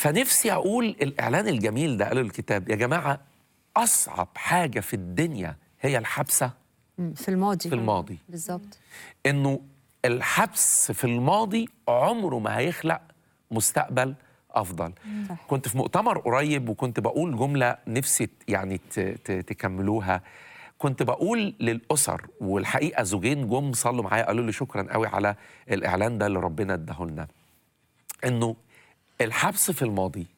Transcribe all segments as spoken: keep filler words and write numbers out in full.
فنفسي أقول الإعلان الجميل ده قاله الكتاب، يا جماعة أصعب حاجة في الدنيا هي الحبسة في الماضي. في الماضي بالظبط. إنه الحبس في الماضي عمره ما هيخلق مستقبل أفضل. صح. كنت في مؤتمر قريب وكنت بقول جملة نفسي يعني تكملوها. كنت بقول للأسر، والحقيقة زوجين جم صلوا معايا قالوا لي شكرا قوي على الإعلان ده اللي ربنا اداه لنا، إنه الحبس في الماضي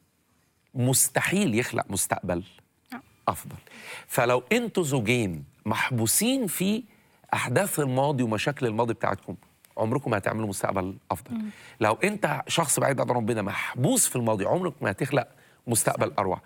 مستحيل يخلق مستقبل أفضل. فلو أنتوا زوجين محبوسين في أحداث الماضي ومشاكل الماضي بتاعتكم، عمركم ما هتعملوا مستقبل أفضل. مم. لو أنت شخص بعيد عن ربنا محبوس في الماضي، عمرك ما هتخلق مستقبل أروع.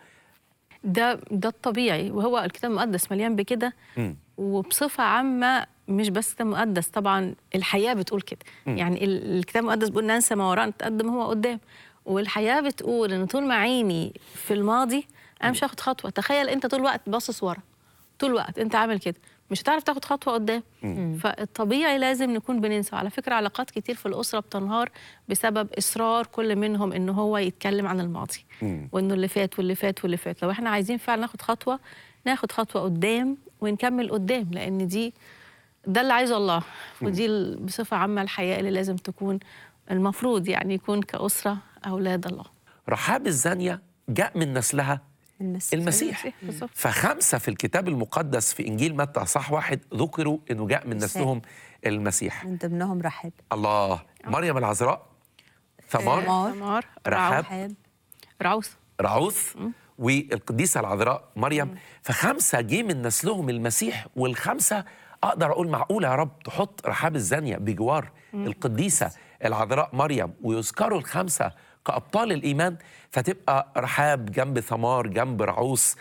ده ده الطبيعي، وهو الكتاب المقدس مليان بكده. وبصفة عامة مش بس الكتاب المقدس، طبعا الحياة بتقول كده. مم. يعني الكتاب المقدس بيقول ننسى ما وراء نتقدم هو قدام، والحياة بتقول إن طول ما عيني في الماضي أنا مش هاخد خطوة. تخيل أنت طول الوقت باصص ورا، طول الوقت أنت عامل كده، مش هتعرف تاخد خطوة قدام. مم. فالطبيعي لازم نكون بننسى. على فكرة علاقات كتير في الأسرة بتنهار بسبب إصرار كل منهم إن هو يتكلم عن الماضي، مم. وإنه اللي فات واللي فات واللي فات. لو إحنا عايزين فعلا ناخد خطوة، ناخد خطوة قدام ونكمل قدام، لأن دي ده اللي عايزه الله. ودي بصفة عامة الحياة اللي لازم تكون المفروض يعني يكون كأسرة أولاد الله. رحاب الزانية جاء من نسلها المسيح, المسيح. فخمسة في الكتاب المقدس في إنجيل متى أصحاح واحد ذكروا إنه جاء من نسلهم المسيح، من ضمنهم رحاب. الله. مريم العذراء، ثمار، ثمار، رحاب، رعوث رعوث والقديسة العذراء مريم. مم. فخمسة جه من نسلهم المسيح، والخمسة أقدر أقول معقولة يا رب تحط رحاب الزانية بجوار مم. القديسة العذراء مريم ويذكروا الخمسة كأبطال الإيمان، فتبقى رحاب جنب ثمار جنب رعوث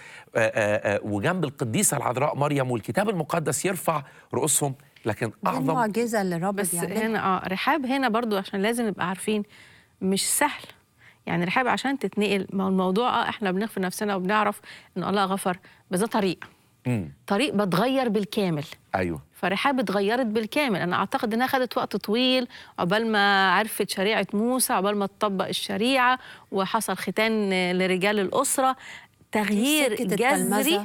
وجنب القديسة العذراء مريم، والكتاب المقدس يرفع رؤوسهم. لكن أعظم المعجزة اللي رب بس بيعملها هنا اه رحاب هنا برضو عشان لازم نبقى عارفين مش سهل. يعني رحاب عشان تتنقل، ما الموضوع اه احنا بنغفر نفسنا وبنعرف ان الله غفر، بس ده طريق مم. طريق بتغير بالكامل. ايوه. فرحاب اتغيرت بالكامل. انا اعتقد انها خدت وقت طويل عقبال ما عرفت شريعه موسى، عقبال ما تطبق الشريعه وحصل ختان لرجال الاسره. تغيير جذري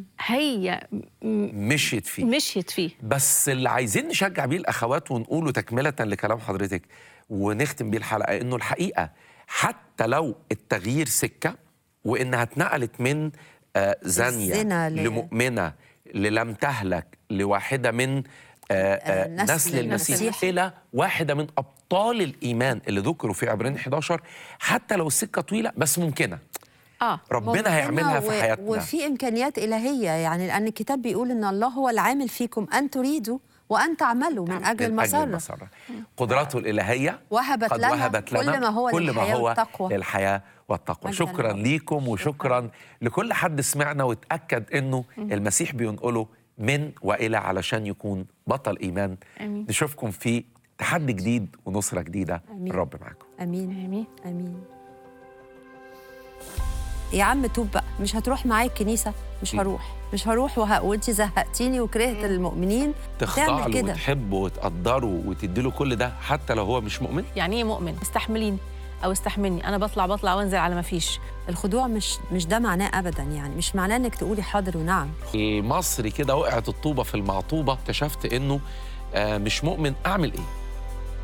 هي مشيت فيه مشيت فيه بس اللي عايزين نشجع بيه الاخوات ونقوله تكمله لكلام حضرتك ونختم بيه الحلقه، انه الحقيقه حتى لو التغيير سكه، وانها اتنقلت من آه زانيه لمؤمنه للم تهلك لواحده من آه آه نسل, نسل المسيح, المسيح الى واحده من ابطال الايمان اللي ذكروا في عبرين إحدى عشر. حتى لو السكه طويله بس ممكنه. آه. ربنا هيعملها في حياتنا، وفي إمكانيات إلهية. يعني لأن الكتاب بيقول إن الله هو العامل فيكم أن تريدوا وأن تعملوا من أجل المسرة. قدراته الإلهية وهبت لنا, وهبت لنا كل ما هو كل للحياة ما هو والتقوى. للحياة والتقوى. شكرا ليكم وشكرا لكل حد سمعنا وتأكد إنه المسيح بينقله من وإلى علشان يكون بطل إيمان. أمين. نشوفكم في تحدي جديد ونصرة جديدة. أمين. الرب معكم. أمين أمين أمين. يا عم توب بقى، مش هتروح معايا الكنيسة؟ مش هروح مش هروح وه... وانت زهقتيني وكرهت المؤمنين. تخضع له وتحبه وتقدره وتديله كل ده حتى لو هو مش مؤمن. يعني ايه مؤمن؟ استحمليني او استحملني، انا بطلع بطلع وانزل على ما فيش. الخضوع مش مش ده معناه ابدا، يعني مش معناه انك تقولي حاضر ونعم. المصري كده وقعت الطوبة في المعطوبة، اكتشفت انه آه مش مؤمن، اعمل ايه؟